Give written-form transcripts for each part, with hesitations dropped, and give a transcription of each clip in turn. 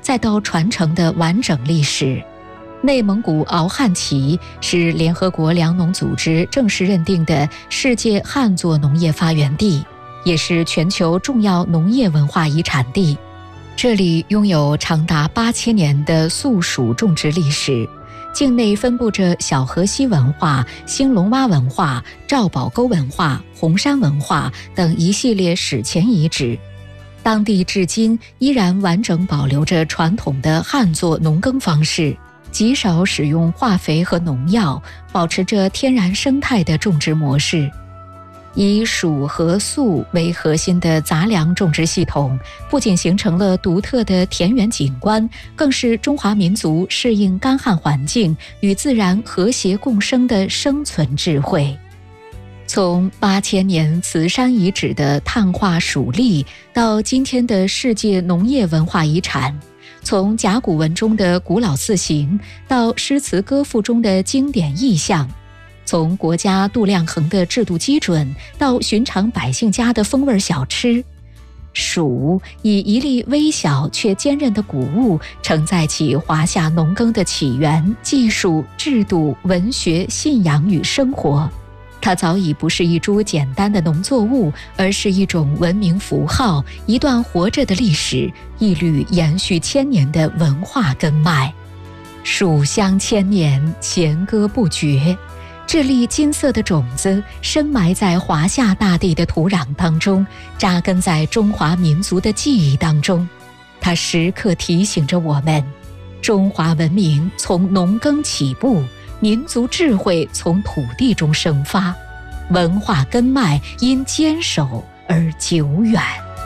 再到传承的完整历史。内蒙古敖汉旗是联合国粮农组织正式认定的世界旱作农业发源地，也是全球重要农业文化遗产地。这里拥有长达8000年的粟黍种植历史，境内分布着小河西文化、兴隆洼文化、赵堡沟文化、红山文化等一系列史前遗址。当地至今依然完整保留着传统的旱作农耕方式，极少使用化肥和农药，保持着天然生态的种植模式。以黍和粟为核心的杂粮种植系统，不仅形成了独特的田园景观，更是中华民族适应干旱环境与自然和谐共生的生存智慧。从8000年慈山遗址的碳化黍粒，到今天的世界农业文化遗产，从甲骨文中的古老字形，到诗词歌赋中的经典意象，从国家度量衡的制度基准，到寻常百姓家的风味小吃，黍以一粒微小却坚韧的谷物，承载起华夏农耕的起源、技术、制度、文学、信仰与生活。它早已不是一株简单的农作物，而是一种文明符号，一段活着的历史，一缕延续千年的文化根脉。黍香千年，弦歌不绝。这粒金色的种子深埋在华夏大地的土壤当中，扎根在中华民族的记忆当中。它时刻提醒着我们，中华文明从农耕起步，民族智慧从土地中生发，文化根脉因坚守而久远。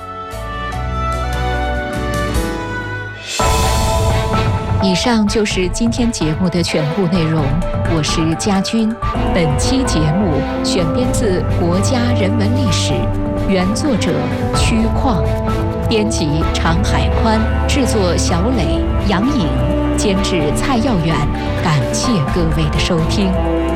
以上就是今天节目的全部内容，我是佳君。本期节目选编自《国家人文历史》，原作者曲旷，编辑常海宽，制作小磊、杨颖，监制蔡耀远。感谢各位的收听。